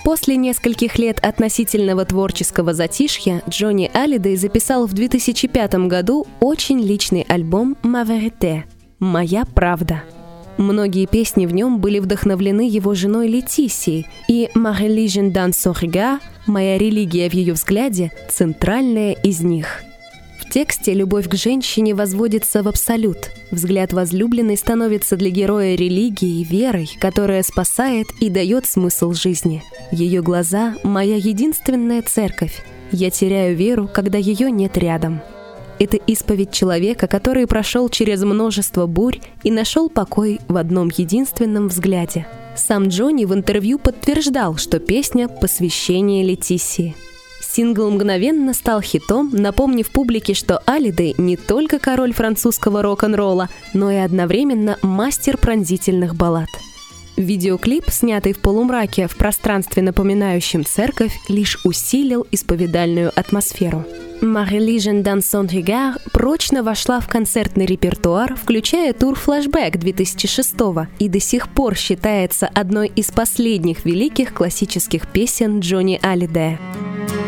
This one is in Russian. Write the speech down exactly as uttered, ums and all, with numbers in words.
После нескольких лет относительного творческого затишья Джонни Алидей записал в две тысячи пятом году очень личный альбом «Ma Vérité» — «Моя правда». Многие песни в нем были вдохновлены его женой Летисией, и «Ma religion dans son regard» — «Моя религия в ее взгляде» — центральная из них. В тексте любовь к женщине возводится в абсолют. Взгляд возлюбленной становится для героя религией, верой, которая спасает и дает смысл жизни. Ее глаза — моя единственная церковь. Я теряю веру, когда ее нет рядом. Это исповедь человека, который прошел через множество бурь и нашел покой в одном единственном взгляде. Сам Джонни в интервью подтверждал, что песня — посвящение Летисии. Сингл мгновенно стал хитом, напомнив публике, что Алидей не только король французского рок-н-ролла, но и одновременно мастер пронзительных баллад. Видеоклип, снятый в полумраке в пространстве, напоминающем церковь, лишь усилил исповедальную атмосферу. «Ma religion dans son regard» прочно вошла в концертный репертуар, включая тур «Флэшбэк» две тысячи шестого, и до сих пор считается одной из последних великих классических песен Джонни Алидея.